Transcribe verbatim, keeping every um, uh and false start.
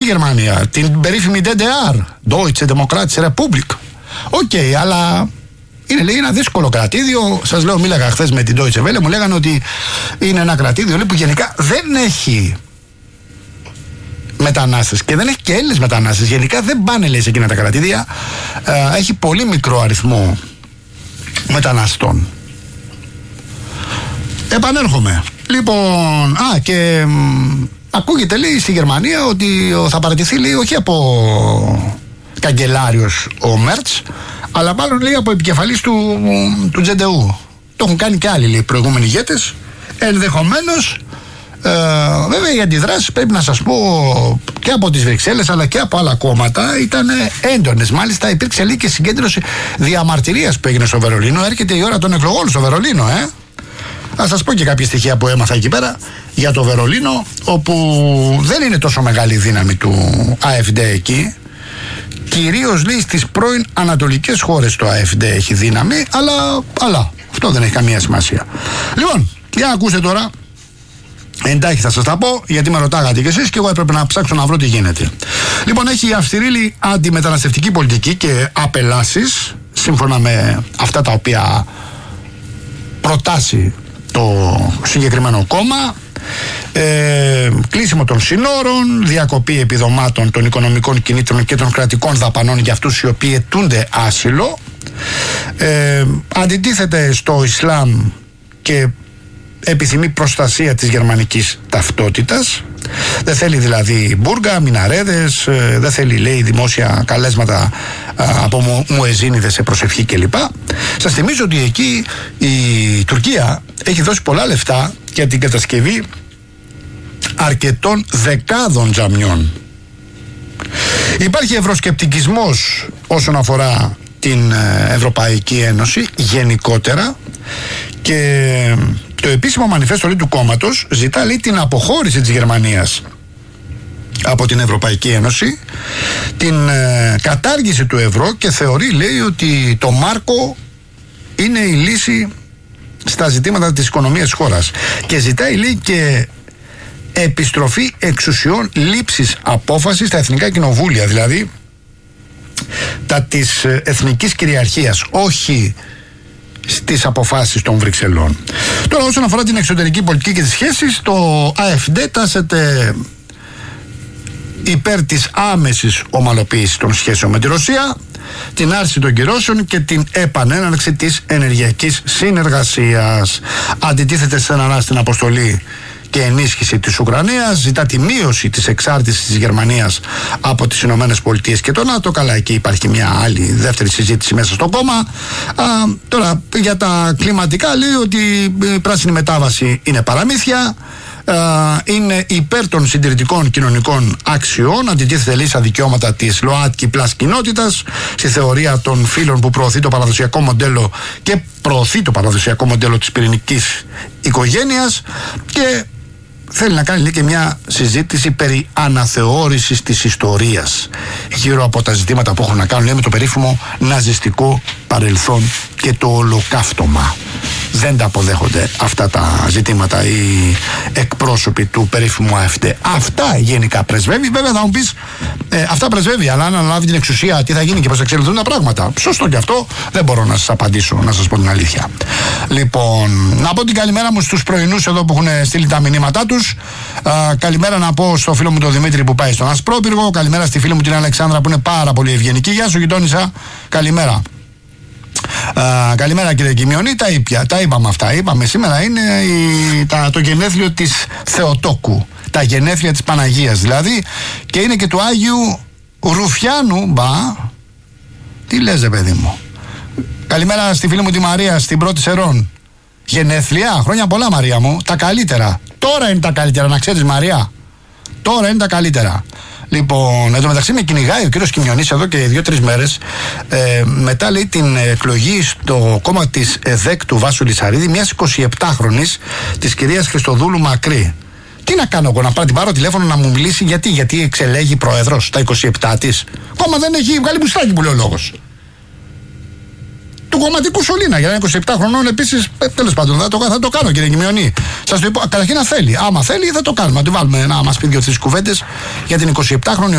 Γερμανία, την περίφημη ντι ντι αρ, Deutsche Demokratische Republik. Οκ, okay, αλλά είναι, λέει, ένα δύσκολο κρατήδιο. Σας λέω, μίλαγα χθες με την Deutsche Welle, μου λέγανε ότι είναι ένα κρατήδιο, λέει, που γενικά δεν έχει μετανάστες και δεν έχει και Έλληνες μετανάστες. Γενικά δεν πάνε, λέει, σε εκείνα τα κρατήδια. Ε, έχει πολύ μικρό αριθμό μεταναστών. Επανέρχομαι. Λοιπόν, α, και μ, ακούγεται, λέει, στη Γερμανία ότι θα παραιτηθεί, λέει, όχι από καγκελάριος ο Μέρτς, αλλά μάλλον, λέει, από επικεφαλής του, του τζε ντι γιου. Το έχουν κάνει και άλλοι, λέει, προηγούμενοι ηγέτες. Ενδεχομένως, ε, βέβαια, οι αντιδράσεις, πρέπει να σας πω, και από τις Βρυξέλλες αλλά και από άλλα κόμματα ήταν έντονες. Μάλιστα, υπήρξε, λέει, και συγκέντρωση διαμαρτυρίας που έγινε στο Βερολίνο. Έρχεται η ώρα των εκλογών στο Βερολίνο, ε. Ας σας πω και κάποια στοιχεία που έμαθα εκεί πέρα για το Βερολίνο, όπου δεν είναι τόσο μεγάλη η δύναμη του AfD εκεί. Κυρίως, λέει, στις πρώην ανατολικές χώρες το AfD έχει δύναμη, αλλά, αλλά αυτό δεν έχει καμία σημασία. Λοιπόν, για να ακούσετε τώρα. Εντάχει θα σας τα πω, γιατί με ρωτάγατε κι εσείς και εγώ έπρεπε να ψάξω να βρω τι γίνεται. Λοιπόν, έχει αυστηρή αντιμεταναστευτική πολιτική και απελάσεις, σύμφωνα με αυτά τα οποία προτάσει το συγκεκριμένο κόμμα. Ε, κλείσιμο των συνόρων, διακοπή επιδομάτων των οικονομικών κινήτρων και των κρατικών δαπανών για αυτούς οι οποίοι αιτούνται άσυλο. Ε, αντιτίθεται στο Ισλάμ και επιθυμεί προστασία της γερμανικής ταυτότητας. Δεν θέλει δηλαδή μπούργα, μιναρέδες, δεν θέλει, λέει, δημόσια καλέσματα από μουεζίνιδες σε προσευχή κλπ. Σας θυμίζω ότι εκεί η Τουρκία έχει δώσει πολλά λεφτά για την κατασκευή αρκετών δεκάδων τζαμιών. Υπάρχει ευρωσκεπτικισμός όσον αφορά την Ευρωπαϊκή Ένωση γενικότερα και το επίσημο μανιφέστο, λέει, του κόμματος ζητά, λέει, την αποχώρηση της Γερμανίας από την Ευρωπαϊκή Ένωση, την ε, κατάργηση του ευρώ και θεωρεί, λέει, ότι το μάρκο είναι η λύση στα ζητήματα της οικονομίας της χώρας και ζητάει, λέει, και επιστροφή εξουσιών λήψης απόφασης στα εθνικά κοινοβούλια, δηλαδή τα της εθνικής κυριαρχίας, όχι στις αποφάσεις των Βρυξελών. Τώρα, όσον αφορά την εξωτερική πολιτική και τις σχέσεις, το AfD τάσεται υπέρ της άμεσης ομαλοποίησης των σχέσεων με τη Ρωσία, την άρση των κυρώσεων και την επανέναρξη της ενεργειακής συνεργασίας. Αντιτίθεται στεναρά στην αποστολή και ενίσχυση της Ουκρανίας, ζητά τη μείωση της εξάρτησης της Γερμανίας από τις Ηνωμένες Πολιτείες και το ΝΑΤΟ. Καλά, εκεί υπάρχει μια άλλη δεύτερη συζήτηση μέσα στο κόμμα. Α, τώρα, για τα κλιματικά, λέει ότι η πράσινη μετάβαση είναι παραμύθια. Είναι υπέρ των συντηρητικών κοινωνικών αξιών, αντιτίθεται, λέει, στα δικαιώματα της ΛΟΑΤΚΙ πλας κοινότητας, στη θεωρία των φίλων που προωθεί το παραδοσιακό μοντέλο και προωθεί το παραδοσιακό μοντέλο της πυρηνικής οικογένειας και θέλει να κάνει, λέει, και μια συζήτηση περί αναθεώρησης της ιστορίας γύρω από τα ζητήματα που έχουν να κάνουν, λέει, με το περίφημο ναζιστικό παρελθόν και το ολοκαύτωμα. Δεν τα αποδέχονται αυτά τα ζητήματα οι εκπρόσωποι του περίφημου AfD. Αυτά γενικά πρεσβεύει. Βέβαια θα μου πεις, ε, αυτά πρεσβεύει, αλλά αν αναλάβει την εξουσία, τι θα γίνει και πώς θα εξελιχθούν τα πράγματα. Σωστό και αυτό, δεν μπορώ να σας απαντήσω, να σας πω την αλήθεια. Λοιπόν, να πω την καλημέρα μου στους πρωινούς εδώ που έχουν στείλει τα μηνύματά τους. Α, καλημέρα να πω στο φίλο μου τον Δημήτρη που πάει στον Ασπρόπυργο. Καλημέρα στη φίλη μου την Αλεξάνδρα που είναι πάρα πολύ ευγενική. Γεια σου, γειτόνισσα. Καλημέρα. Uh, καλημέρα, κύριε Κιμιονή. Τα ήπια, τα είπαμε αυτά. Είπαμε σήμερα είναι η, τα, το γενέθλιο της Θεοτόκου, τα γενέθλια της Παναγίας δηλαδή, και είναι και του Άγιου Ρουφιάνου. Μπα, τι λες, ρε παιδί μου. Καλημέρα στη φίλη μου τη Μαρία στην Πρώτη Σερών. Γενέθλια, χρόνια πολλά, Μαρία μου. Τα καλύτερα. Τώρα είναι τα καλύτερα, να ξέρεις, Μαρία. Τώρα είναι τα καλύτερα. Λοιπόν, εν τω μεταξύ με κυνηγάει ο κύριος Κιμιονής εδώ και δύο-τρεις μέρες. Ε, μετά, λέει, την εκλογή στο κόμμα της ΕΔΕΚ του Βάσου Λυσαρίδη, μιας εικοσιεπτάχρονης της κυρίας Χριστοδούλου Μακρύ. Τι να κάνω εγώ, να πάρω, την πάρω τηλέφωνο να μου μιλήσει, γιατί, γιατί εξελέγει πρόεδρος στα εικοσιεπτά της. Κόμμα δεν έχει βγάλει μπουστάκι, που λέει ο λόγος. Του κομματικού σωλήνα για ένα εικοσιεπτά χρονών επίσης. Ε, τέλος πάντων, θα το, θα το κάνω, κύριε Κιμιονή. Σας το είπα, καταρχήν να θέλει. Άμα θέλει, θα το κάνουμε. Να τη βάλουμε να μας πει δύο-τρεις κουβέντες για την εικοσιεπτάχρονη.